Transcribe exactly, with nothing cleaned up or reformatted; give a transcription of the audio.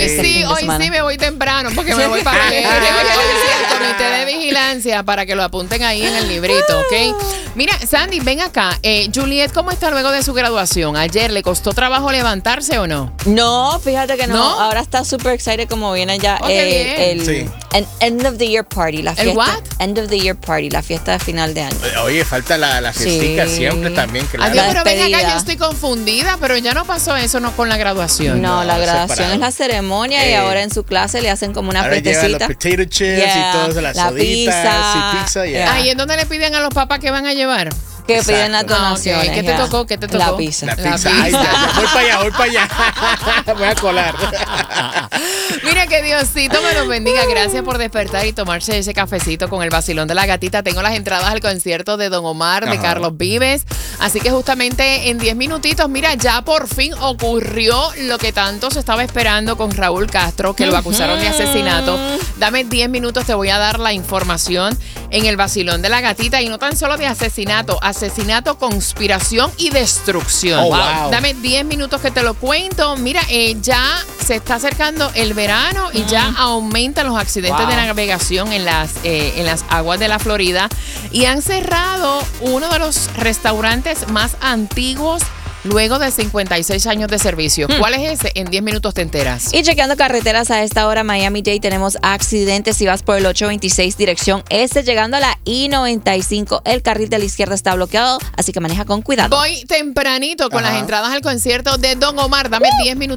este sí, fin de hoy semana. sí me voy temprano porque me voy para el comité de vigilancia para que lo apunten ahí en el librito, ¿ok? Mira, Sandy, ven acá. Eh, Juliet, ¿cómo está luego de su graduación? ¿Ayer le costó trabajo levantarse o no? No, fíjate que no. ¿No? Ahora está súper excited como viene ya Oh, qué eh, bien. el Sí. en- End of the Year Party, la ¿El fiesta. what? End of the Year Party, la fiesta de final de año. Oye, falta la, la fiestica Sí. siempre también. Claro. Adiós, La pero ven acá, despedida. yo estoy confundida, pero ya no pasó eso no con la graduación. No, No, la graduación separado. es la ceremonia y Eh, ahora en su clase le hacen como una Ahora llevan los fiestecita. potato chips Yeah, y todo eso, las la soditas pizza. y pizza. Yeah. Yeah. Ahí es donde le piden a los papás que van a llevar. Que Exacto. piden las Ah, ok. donaciones. ¿Qué te ya. tocó? ¿Qué te tocó? La pizza. La La pizza. pizza. Ay, ya, ya. Voy para allá, voy para allá. Voy a colar. Mira que Diosito me los bendiga. Gracias por despertar y tomarse ese cafecito con el vacilón de la gatita. Tengo las entradas al concierto de Don Omar, de Ajá. Carlos Vives. Así que justamente en diez minutitos, mira, ya por fin ocurrió lo que tanto se estaba esperando con Raúl Castro, que lo acusaron de asesinato. Dame diez minutos, te voy a dar la información en el vacilón de la gatita. Y no tan solo de asesinato, asesinato, conspiración y destrucción. Oh, wow. Dame diez minutos que te lo cuento. Mira, eh, ya se está acercando el verano y ya aumentan los accidentes Wow. de navegación en las, eh, en las aguas de la Florida. Y han cerrado uno de los restaurantes más antiguos luego de cincuenta y seis años de servicio. ¿Cuál es ese? En diez minutos te enteras. Y chequeando carreteras a esta hora, Miami-Dade, tenemos accidentes. Si vas por el ocho veintiséis dirección este, llegando a la I noventa y cinco, el carril de la izquierda está bloqueado, así que maneja con cuidado. Voy tempranito con Ajá. las entradas al concierto de Don Omar. Dame diez minutos.